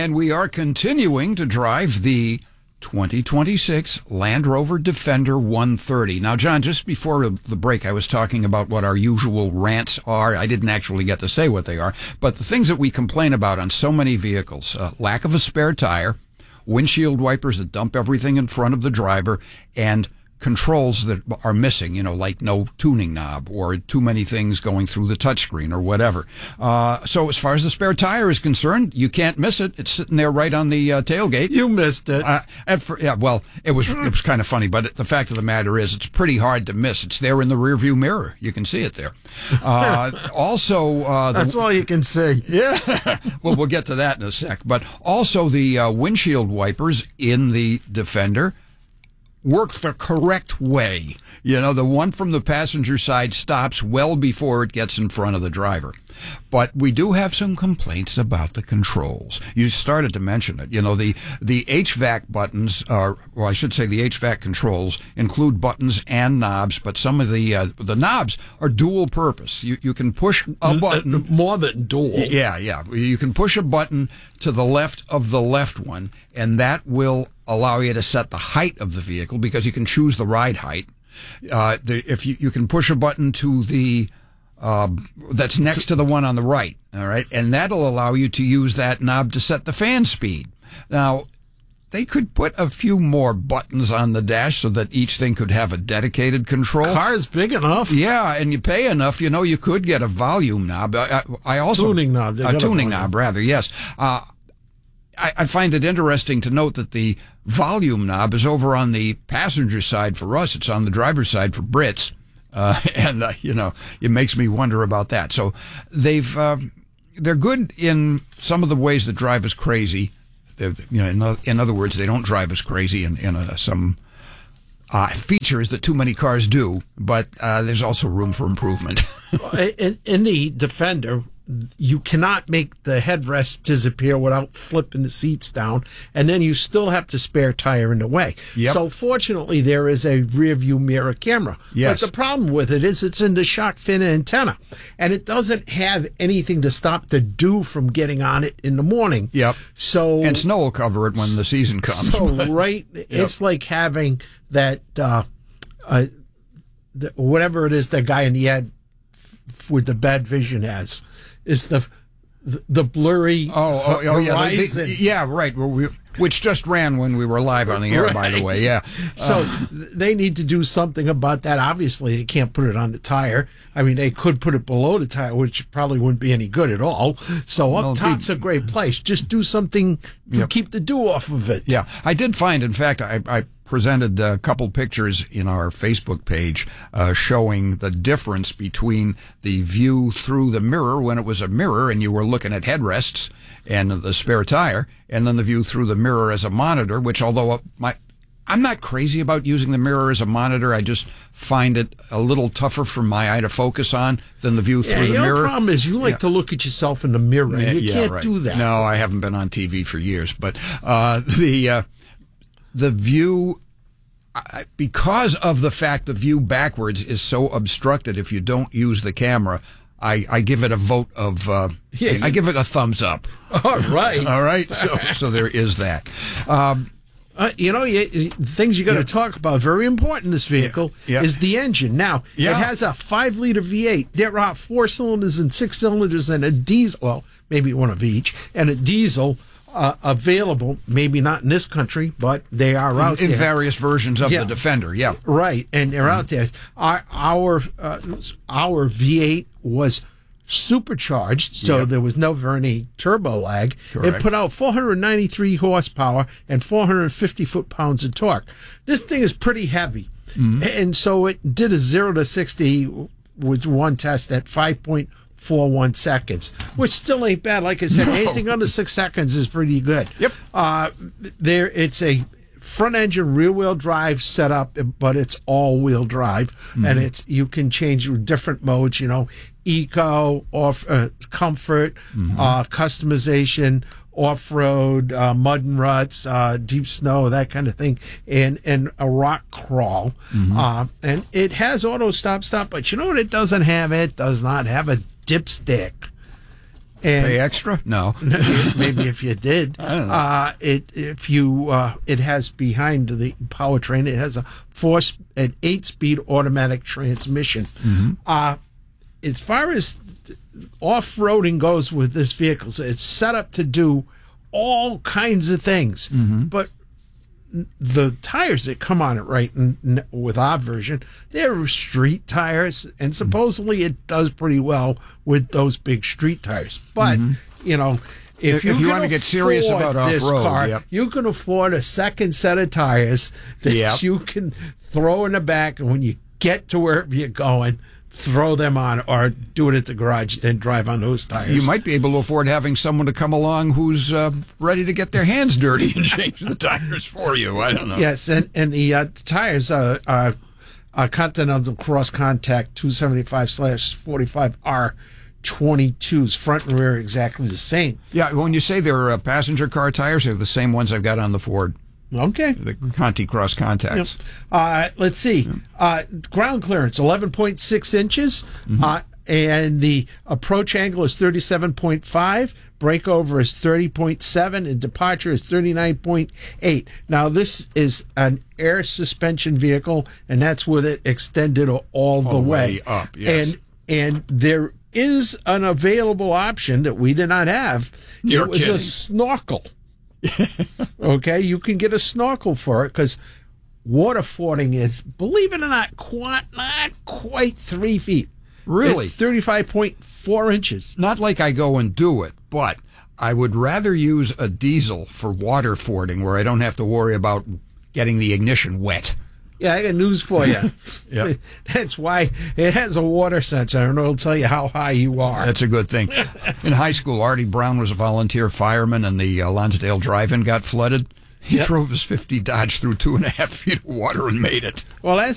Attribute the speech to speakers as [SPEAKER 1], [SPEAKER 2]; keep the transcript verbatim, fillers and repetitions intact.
[SPEAKER 1] and we are continuing to drive the twenty twenty-six Land Rover Defender one thirty. Now, John, just before the break, I was talking about what our usual rants are. I didn't actually get to say what they are, but the things that we complain about on so many vehicles, uh, lack of a spare tire, windshield wipers that dump everything in front of the driver, and controls that are missing, you know, like no tuning knob or too many things going through the touchscreen or whatever. Uh, so as far as the spare tire is concerned, you can't miss it. It's sitting there right on the uh, tailgate.
[SPEAKER 2] You missed it.
[SPEAKER 1] Uh, and for, yeah, well, it was it was kind of funny, but the fact of the matter is it's pretty hard to miss. It's there in the rearview mirror. You can see it there. Uh, also, uh, the,
[SPEAKER 2] that's all you can see.
[SPEAKER 1] Yeah. Well, we'll get to that in a sec. But also the uh, windshield wipers in the Defender work the correct way. You know, the one from the passenger side stops well before it gets in front of the driver. But we do have some complaints about the controls. You started to mention it. You know, the, the H V A C buttons, are, well, I should say the H V A C controls include buttons and knobs, but some of the uh, the knobs are dual purpose. You you can push a button.
[SPEAKER 2] More than dual.
[SPEAKER 1] Yeah, yeah. You can push a button to the left of the left one, and that will allow you to set the height of the vehicle because you can choose the ride height. Uh, the, if you, you can push a button to the uh, that's next to the one on the right, all right, and that'll allow you to use that knob to set the fan speed. Now, they could put a few more buttons on the dash so that each thing could have a dedicated control.
[SPEAKER 2] Car is big enough.
[SPEAKER 1] Yeah, and you pay enough, you know, you could get a volume knob. I, I also
[SPEAKER 2] tuning knob.
[SPEAKER 1] A tuning knob, rather. Yes. Uh, I, I find it interesting to note that the volume knob is over on the passenger side for us. It's on the driver's side for Brits. Uh, and, uh, you know, it makes me wonder about that. So they've, uh, they're good in some of the ways that drive us crazy. They're, you know, in, in other words, they don't drive us crazy in, in uh, some uh, features that too many cars do, but uh, there's also room for improvement.
[SPEAKER 2] in, in the Defender, you cannot make the headrest disappear without flipping the seats down, and then you still have the spare tire in the way.
[SPEAKER 1] Yep.
[SPEAKER 2] So fortunately, there is a rear view mirror camera.
[SPEAKER 1] Yes.
[SPEAKER 2] But the problem with it is it's in the shark fin antenna, and it doesn't have anything to stop the dew from getting on it in the morning.
[SPEAKER 1] Yep.
[SPEAKER 2] So
[SPEAKER 1] and snow will cover it when the season comes.
[SPEAKER 2] So right, yep. It's like having that uh, uh, the, whatever it is that guy in the ad with the bad vision has. Is the the blurry
[SPEAKER 1] oh, oh, oh
[SPEAKER 2] horizon.
[SPEAKER 1] Yeah, the, yeah, right. Well, we, which just ran when we were live on the air,
[SPEAKER 2] right.
[SPEAKER 1] by the way. Yeah.
[SPEAKER 2] So
[SPEAKER 1] uh,
[SPEAKER 2] they need to do something about that. Obviously, they can't put it on the tire. I mean, they could put it below the tire, which probably wouldn't be any good at all. So up well, top's be, a great place. Just do something to yep. keep the dew off of it.
[SPEAKER 1] Yeah, I did find, in fact, I, I presented a couple pictures in our Facebook page uh, showing the difference between the view through the mirror when it was a mirror and you were looking at headrests and the spare tire, and then the view through the mirror as a monitor, which although my I'm not crazy about using the mirror as a monitor. I just find it a little tougher for my eye to focus on than the view
[SPEAKER 2] yeah,
[SPEAKER 1] through the
[SPEAKER 2] your
[SPEAKER 1] mirror.
[SPEAKER 2] The problem is you like yeah. to look at yourself in the mirror. You
[SPEAKER 1] yeah,
[SPEAKER 2] can't
[SPEAKER 1] right.
[SPEAKER 2] do that.
[SPEAKER 1] No, I haven't been on T V for years. But uh, the uh, the view, uh, because of the fact the view backwards is so obstructed if you don't use the camera, I, I give it a vote of, uh, yeah, I, I give it a thumbs up.
[SPEAKER 2] All right.
[SPEAKER 1] All right. So, so there is that. Um,
[SPEAKER 2] Uh, you know, you, things you got to yeah. talk about, very important in this vehicle, yeah. Yeah. is the engine. Now, yeah. it has a five liter V eight. There are four cylinders and six cylinders and a diesel, well, maybe one of each, and a diesel uh, available, maybe not in this country, but they are
[SPEAKER 1] in,
[SPEAKER 2] out
[SPEAKER 1] in
[SPEAKER 2] there.
[SPEAKER 1] In various versions of
[SPEAKER 2] yeah.
[SPEAKER 1] the Defender, yeah.
[SPEAKER 2] Right, and they're mm-hmm. out there. Our, our, uh, our V eight was supercharged, so yep. there was never any turbo lag.
[SPEAKER 1] Correct.
[SPEAKER 2] It put out four hundred ninety-three horsepower and four hundred fifty foot-pounds of torque. This thing is pretty heavy, mm-hmm. and so it did a zero to sixty with one test at five point four one seconds, which still ain't bad. Like I said, no. anything under six seconds is pretty good.
[SPEAKER 1] Yep.
[SPEAKER 2] Uh, there, it's a front engine rear wheel drive setup, but it's all wheel drive, mm-hmm. and it's you can change different modes. You know, eco, off, uh, comfort, mm-hmm. uh, customization, off-road, uh, mud and ruts, uh, deep snow, that kind of thing, and and a rock crawl. Mm-hmm. Uh, and it has auto stop stop, but you know what it doesn't have? It does not have a dipstick. And
[SPEAKER 1] Pay extra? No.
[SPEAKER 2] maybe if you did,
[SPEAKER 1] I don't know.
[SPEAKER 2] Uh, it if you uh, it has behind the powertrain, it has a four an eight speed automatic transmission.
[SPEAKER 1] Mm-hmm.
[SPEAKER 2] Uh, as far as off roading goes with this vehicle, so it's set up to do all kinds of things,
[SPEAKER 1] Mm-hmm.
[SPEAKER 2] but the tires that come on it right n- n- with our version, they're street tires, and supposedly it does pretty well with those big street tires. But you know, if,
[SPEAKER 1] If-
[SPEAKER 2] you,
[SPEAKER 1] if you
[SPEAKER 2] can
[SPEAKER 1] want to get serious
[SPEAKER 2] afford
[SPEAKER 1] about
[SPEAKER 2] this
[SPEAKER 1] off-road,
[SPEAKER 2] car,
[SPEAKER 1] yep.
[SPEAKER 2] you can afford a second set of tires that
[SPEAKER 1] Yep.
[SPEAKER 2] you can throw in the back, and when you get to wherever you're going, throw them on, or do it at the garage, then drive on those tires.
[SPEAKER 1] You might be able to afford having someone to come along who's uh, ready to get their hands dirty and change the tires for you. I don't know.
[SPEAKER 2] Yes, and and the uh, tires are, are, are Continental Cross Contact two seventy-five slash forty-five R twenty-twos, front and rear exactly the same.
[SPEAKER 1] Yeah, when you say they're uh, passenger car tires, they're the same ones I've got on the Ford,
[SPEAKER 2] Okay.
[SPEAKER 1] the Conti Cross Contacts.
[SPEAKER 2] Uh, let's see. Uh, ground clearance, eleven point six inches. Uh, and the approach angle is thirty-seven point five. Breakover is thirty point seven. And departure is thirty-nine point eight. Now, this is an air suspension vehicle, and that's with it extended all the
[SPEAKER 1] All the
[SPEAKER 2] way.
[SPEAKER 1] way up, yes.
[SPEAKER 2] And, and there is an available option that we did not have.
[SPEAKER 1] You're
[SPEAKER 2] it was
[SPEAKER 1] kidding.
[SPEAKER 2] a snorkel. Okay, you can get a snorkel for it because water fording is, believe it or not, quite, not quite three feet.
[SPEAKER 1] Really?
[SPEAKER 2] It's thirty-five point four inches.
[SPEAKER 1] Not like I go and do it, but I would rather use a diesel for water fording where I don't have to worry about getting the ignition wet.
[SPEAKER 2] Yeah, I got news for you.
[SPEAKER 1] Yep.
[SPEAKER 2] That's why it has a water sensor, and it'll tell you how high you are.
[SPEAKER 1] That's a good thing. In high school, Artie Brown was a volunteer fireman, and the uh, Lonsdale Drive-In got flooded. He
[SPEAKER 2] Yep.
[SPEAKER 1] drove his fifty Dodge through two and a half feet of water and made it.
[SPEAKER 2] Well, that's